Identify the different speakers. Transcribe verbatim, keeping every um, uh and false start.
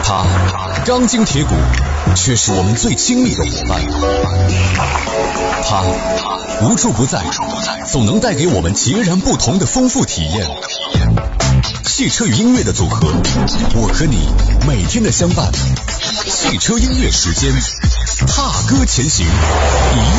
Speaker 1: 它钢筋铁骨，却是我们最亲密的伙伴。它无处不在，总能带给我们截然不同的丰富体验。汽车与音乐的组合，我和你每天的相伴。汽车音乐时间，踏歌前行。